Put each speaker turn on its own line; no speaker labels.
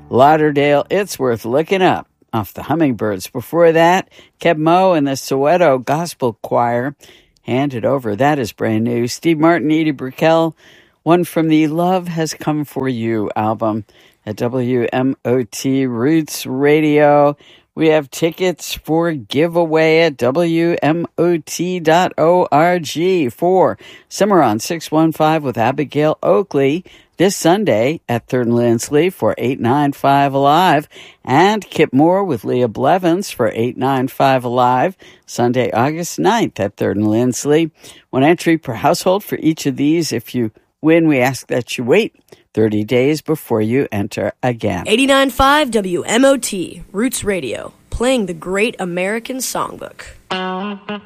Lauderdale, It's Worth Looking Up, off the Hummingbirds. Before that, Keb Mo and the Soweto Gospel Choir, Hand It Over. That is brand new. Steve Martin, Edie Brickell, one from the Love Has Come For You album at WMOT Roots Radio. We have tickets for giveaway at WMOT.org for Cimarron 615 with Abigail Oakley this Sunday at 3rd and Lindsley for 895 Alive, and Kip Moore with Leah Blevins for 895 Alive, Sunday, August 9th at 3rd and Lindsley. One entry per household for each of these. If you win, we ask that you wait 30 days before you enter again.
89.5 WMOT, Roots Radio, playing the great American songbook.